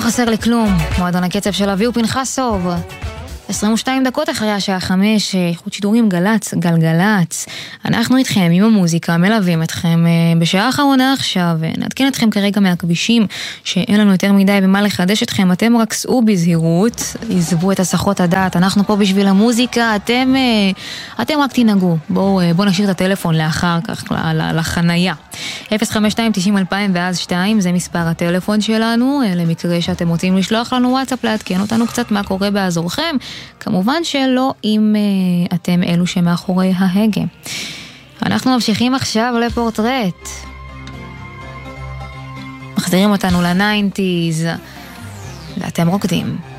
חסר לי כלום, מועדון הקצב של אביהו פנחסוב. 22 דקות אחרי השעה 5, איכות שידורים גלץ, גלגלץ. אנחנו איתכם עם המוזיקה, מלווים אתכם בשעה האחרונה עכשיו, נעדכן אתכם כרגע מהכבישים, שאין לנו יותר מדי במה לחדש אתכם, אתם רק סעו בזהירות, עזבו את הסחות הדעת, אנחנו פה בשביל המוזיקה, אתם רק תנהגו, בואו נשאיר את הטלפון לאחר כך, לחנייה. 052-90-2002, ואז 2, זה מספר הטלפון שלנו, למקרה שאתם רוצים לשלוח לנו וואטסאפ, לעדכן אותנו קצת מה קורה באזורכם, כמובן שלא אם אתם אלו שמאחורי ההגה. אנחנו ממשיכים עכשיו לפורטרט. מחזירים אותנו ל-90s, ואתם רוקדים.